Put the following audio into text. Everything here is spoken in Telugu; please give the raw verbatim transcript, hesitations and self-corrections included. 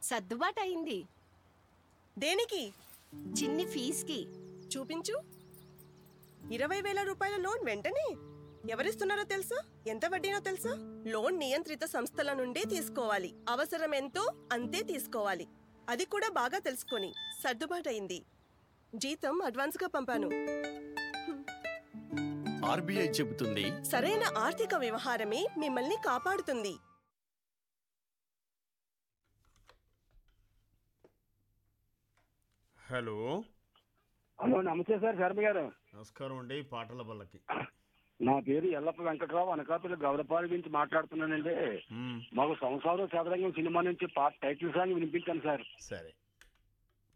సర్దుబాటు అయింది. దేనికి? చిన్ని ఫీజుకి. చూపించు. ఇరవై వేల రూపాయల లోన్ వెంటనే ఎవరిస్తున్నారో తెలుసా? ఎంత వడ్డీనో తెలుసా? లోన్ నియంత్రిత సంస్థల నుండి తీసుకోవాలి. అవసరం ఎంతో అంతే తీసుకోవాలి. అది కూడా బాగా తెలుసుకొని సర్దుబాటు అయింది. జీతం అడ్వాన్స్ గా పంపాను. ఆర్బీఐ చెబుతుంది, సరైన ఆర్థిక వ్యవహారమే మిమ్మల్ని కాపాడుతుంది. హలో హలో, నమస్తే సార్, శర్మ గారు. నమస్కారం అండి. పాటల బల్లకి. నా పేరు ఎల్లప్ప వెంకట్రావు, అనకాపల్లి గౌడపాలి నుంచి మాట్లాడుతున్నానండి. మ్మ్. మాకు సంసారం చదరంగం సినిమా నుంచి పాట టైటిల్ సాంగ్ వినిపించాను సార్. సరే.